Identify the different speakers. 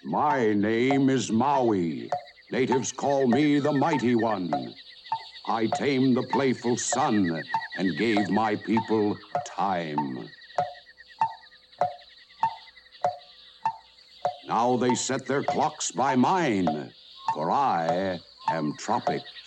Speaker 1: My name is Maui. Natives call me the Mighty One. I tamed the playful sun and gave my people time. Now they set their clocks by mine, for I am tropics.